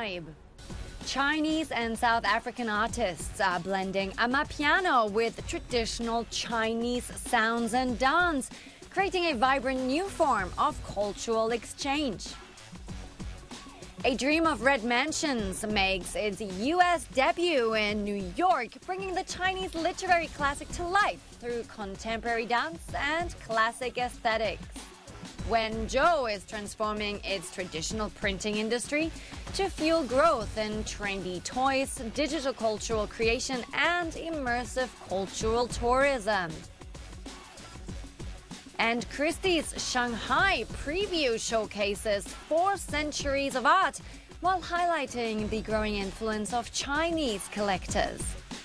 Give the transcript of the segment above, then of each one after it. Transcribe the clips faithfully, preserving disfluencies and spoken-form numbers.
vibe. Chinese and South African artists are blending Amapiano with traditional Chinese sounds and dance, creating a vibrant new form of cultural exchange. A Dream of Red Mansions makes its U S debut in New York, bringing the Chinese literary classic to life through contemporary dance and classic aesthetics. Wenzhou is transforming its traditional printing industry to fuel growth in trendy toys, digital cultural creation, and immersive cultural tourism. And Christie's Shanghai preview showcases four centuries of art while highlighting the growing influence of Chinese collectors.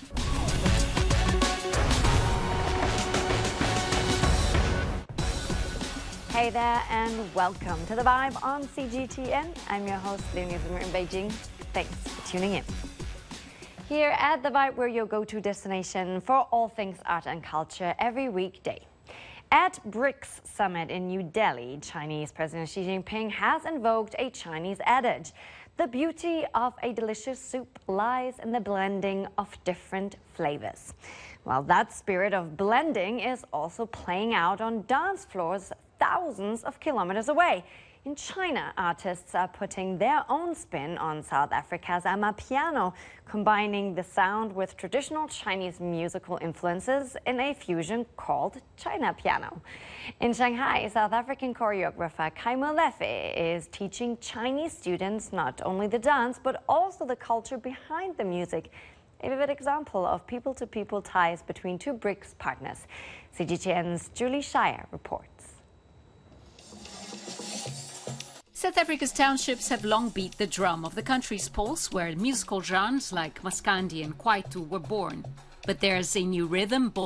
Hey there and welcome to The Vibe on C G T N. I'm your host, Leonie Zimmer in Beijing. Thanks for tuning in. Here at The Vibe, we're your go-to destination for all things art and culture every weekday. At BRICS Summit in New Delhi, Chinese President Xi Jinping has invoked a Chinese adage. The beauty of a delicious soup lies in the blending of different flavors. Well, that spirit of blending is also playing out on dance floors thousands of kilometers away. In China, artists are putting their own spin on South Africa's Amapiano, combining the sound with traditional Chinese musical influences in a fusion called China Piano. In Shanghai, South African choreographer Kai Molefe is teaching Chinese students not only the dance, but also the culture behind the music. A vivid example of people-to-people ties between two BRICS partners. C G T N's Julie Shire reports. South Africa's townships have long beat the drum of the country's pulse, where musical genres like Maskandi and Kwaito were born. But there's a new rhythm